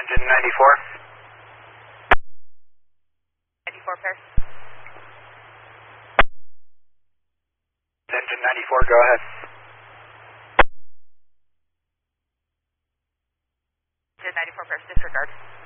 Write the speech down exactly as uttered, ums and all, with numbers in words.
Engine ninety-four. ninety-four pairs. Engine ninety-four, go ahead. Engine ninety-four pairs, disregard.